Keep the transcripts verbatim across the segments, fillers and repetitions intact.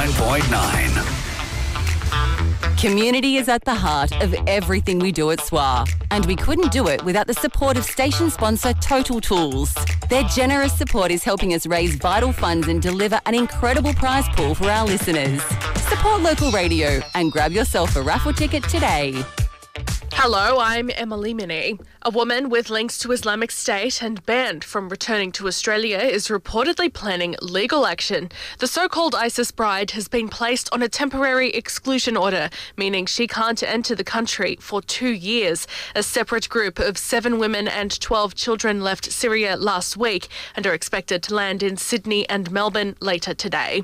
ninety-nine point nine. Community is at the heart of everything we do at S W A, and we couldn't do it without the support of station sponsor Total Tools. Their generous support is helping us raise vital funds and deliver an incredible prize pool for our listeners. Support local radio and grab yourself a raffle ticket today. Hello, I'm Emily Minnie. A woman with links to Islamic State and banned from returning to Australia is reportedly planning legal action. The so-called ISIS bride has been placed on a temporary exclusion order, meaning she can't enter the country for two years. A separate group of seven women and twelve children left Syria last week and are expected to land in Sydney and Melbourne later today.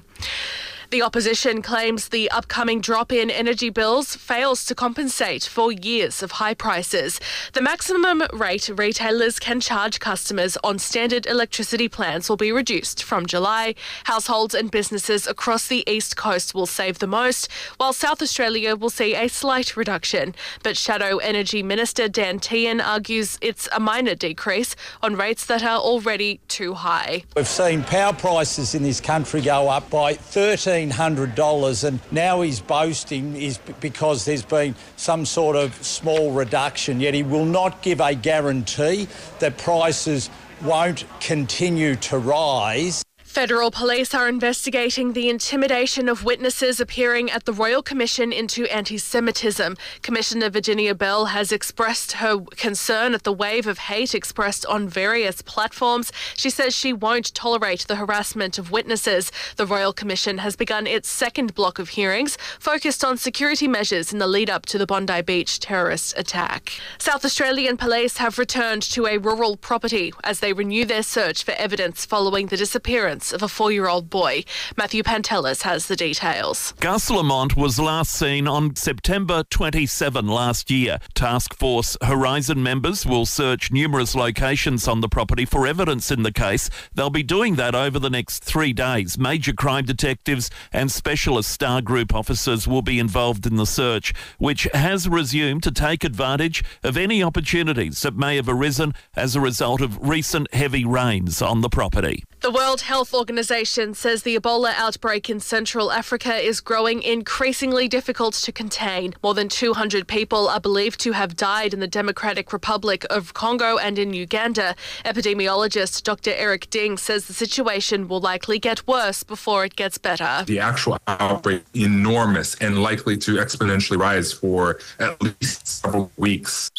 The opposition claims the upcoming drop in energy bills fails to compensate for years of high prices. The maximum rate retailers can charge customers on standard electricity plans will be reduced from July. Households and businesses across the East Coast will save the most, while South Australia will see a slight reduction. But Shadow Energy Minister Dan Tehan argues it's a minor decrease on rates that are already too high. We've seen power prices in this country go up by thirteen hundred dollars, and now he's boasting is because there's been some sort of small reduction, yet he will not give a guarantee that prices won't continue to rise. Federal police are investigating the intimidation of witnesses appearing at the Royal Commission into Anti-Semitism. Commissioner Virginia Bell has expressed her concern at the wave of hate expressed on various platforms. She says she won't tolerate the harassment of witnesses. The Royal Commission has begun its second block of hearings, focused on security measures in the lead-up to the Bondi Beach terrorist attack. South Australian police have returned to a rural property as they renew their search for evidence following the disappearance of a four-year-old boy. Matthew Pantelis has the details. Gus Lamont was last seen on September twenty-seventh last year. Task Force Horizon members will search numerous locations on the property for evidence in the case. They'll be doing that over the next three days. Major crime detectives and specialist Star Group officers will be involved in the search, which has resumed to take advantage of any opportunities that may have arisen as a result of recent heavy rains on the property. The World Health Organization says the Ebola outbreak in Central Africa is growing increasingly difficult to contain. More than two hundred people are believed to have died in the Democratic Republic of Congo and in Uganda. Epidemiologist Doctor Eric Ding says the situation will likely get worse before it gets better. The actual outbreak is enormous and likely to exponentially rise for at least several weeks.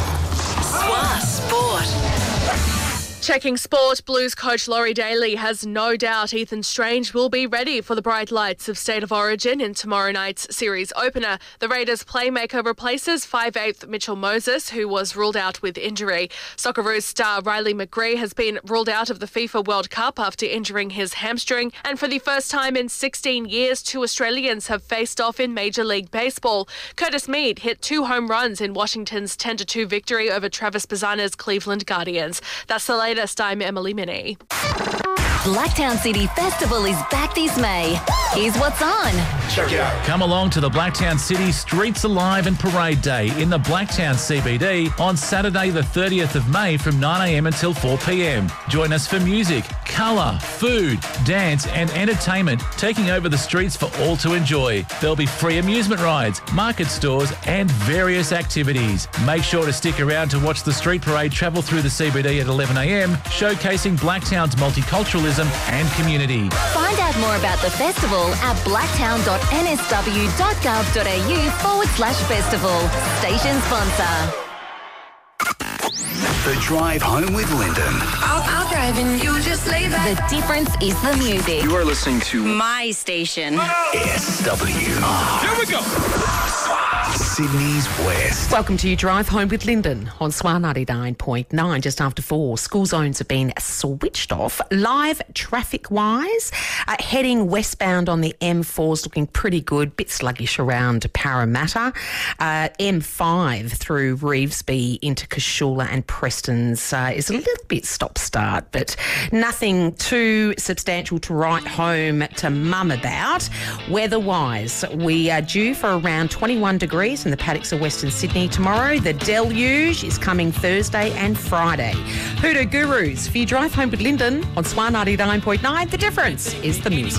S W A Sport. Checking sport, Blues coach Laurie Daly has no doubt Ethan Strange will be ready for the bright lights of State of Origin in tomorrow night's series opener. The Raiders playmaker replaces five-eighth Mitchell Moses, who was ruled out with injury. Socceroos star Riley McGree has been ruled out of the FIFA World Cup after injuring his hamstring. And for the first time in sixteen years, two Australians have faced off in Major League Baseball. Curtis Mead hit two home runs in Washington's ten to two victory over Travis Bazzana's Cleveland Guardians. That's the latest. I'm Emily Minnie. Blacktown City Festival is back this May. Here's what's on. Check it out. Come along to the Blacktown City Streets Alive and Parade Day in the Blacktown C B D on Saturday the thirtieth of May from nine a m until four p m. Join us for music, colour, food, dance and entertainment taking over the streets for all to enjoy. There'll be free amusement rides, market stores and various activities. Make sure to stick around to watch the street parade travel through the C B D at eleven a m, showcasing Blacktown's multiculturalism and community. Find out more about the festival at blacktown.nsw.gov.au forward slash festival. Station sponsor. The Drive Home with Lyndon. I'll, I'll drive and you just lay back. The difference is the music. You are listening to My station. S W R. Here we go. Sydney's West. Welcome to You Drive Home with Lyndon on S W A ninety-nine point nine, just after four. School zones have been switched off. Live traffic-wise, uh, heading westbound on the M four is looking pretty good, bit sluggish around Parramatta. Uh, M five through Revesby into Cashula and Preston's uh, is a little bit stop-start, but nothing too substantial to write home to mum about. Weather-wise, we are due for around twenty-one degrees in the paddocks of Western Sydney tomorrow. The deluge is coming Thursday and Friday. Hoodoo Gurus for You Drive Home with Lyndon on S W A ninety-nine point nine. The difference is the music.